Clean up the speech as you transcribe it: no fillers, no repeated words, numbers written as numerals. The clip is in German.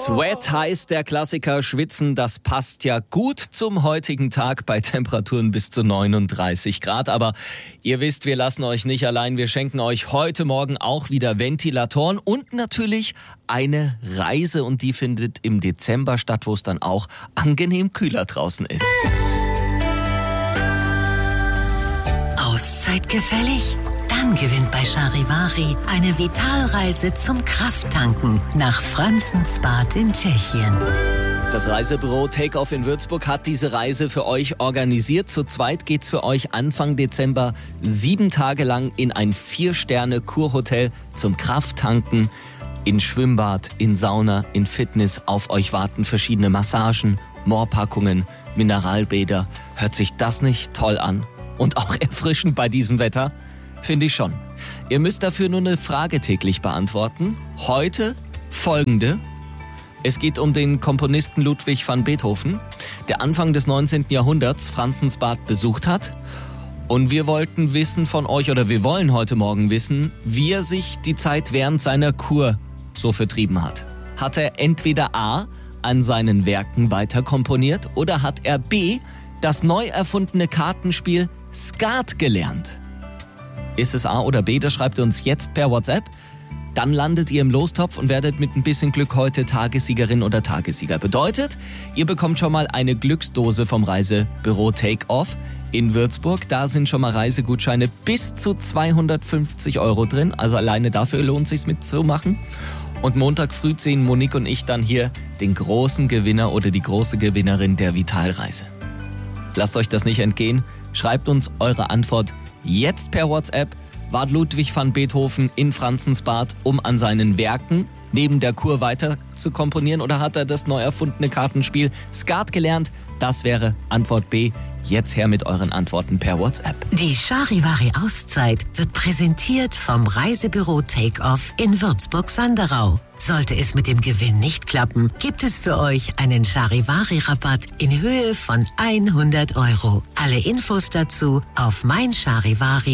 Sweat heißt der Klassiker, schwitzen, das passt ja gut zum heutigen Tag bei Temperaturen bis zu 39 Grad. Aber ihr wisst, wir lassen euch nicht allein. Wir schenken euch heute Morgen auch wieder Ventilatoren und natürlich eine Reise. Und die findet im Dezember statt, wo es dann auch angenehm kühler draußen ist. Auszeit gefällig? Dann gewinnt bei Charivari eine Vitalreise zum Krafttanken nach Franzensbad in Tschechien. Das Reisebüro Take-Off in Würzburg hat diese Reise für euch organisiert. Zu zweit geht's für euch Anfang Dezember 7 Tage lang in ein 4-Sterne-Kurhotel zum Krafttanken. In Schwimmbad, in Sauna, in Fitness. Auf euch warten verschiedene Massagen, Moorpackungen, Mineralbäder. Hört sich das nicht toll an? Und auch erfrischend bei diesem Wetter? Finde ich schon. Ihr müsst dafür nur eine Frage täglich beantworten. Heute folgende. Es geht um den Komponisten Ludwig van Beethoven, der Anfang des 19. Jahrhunderts Franzensbad besucht hat. Und wir wollten wissen von euch, oder wir wollen heute Morgen wissen, wie er sich die Zeit während seiner Kur so vertrieben hat. Hat er entweder A, an seinen Werken weiter komponiert, oder hat er B, das neu erfundene Kartenspiel Skat gelernt? Ist es A oder B? Das schreibt ihr uns jetzt per WhatsApp. Dann landet ihr im Lostopf und werdet mit ein bisschen Glück heute Tagessiegerin oder Tagessieger. Bedeutet, ihr bekommt schon mal eine Glücksdose vom Reisebüro Take-Off in Würzburg. Da sind schon mal Reisegutscheine bis zu 250 € drin. Also alleine dafür lohnt es sich mitzumachen. Und Montag früh ziehen Monique und ich dann hier den großen Gewinner oder die große Gewinnerin der Vitalreise. Lasst euch das nicht entgehen. Schreibt uns eure Antwort jetzt per WhatsApp. War Ludwig van Beethoven in Franzensbad, um an seinen Werken neben der Kur weiter zu komponieren, oder hat er das neu erfundene Kartenspiel Skat gelernt? Das wäre Antwort B. Jetzt her mit euren Antworten per WhatsApp. Die Charivari-Auszeit wird präsentiert vom Reisebüro Take-Off in Würzburg-Sanderau. Sollte es mit dem Gewinn nicht klappen, gibt es für euch einen Charivari-Rabatt in Höhe von 100 €. Alle Infos dazu auf meincharivari.at.